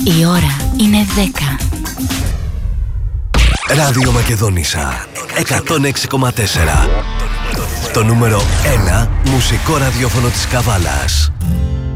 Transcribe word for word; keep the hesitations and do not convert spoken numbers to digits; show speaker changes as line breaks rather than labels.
Η ώρα είναι δέκα.
Ράδιο Μακεδόνισσα εκατόν έξι κόμμα τέσσερα. Το νούμερο ένα μουσικό ραδιόφωνο της Καβάλας.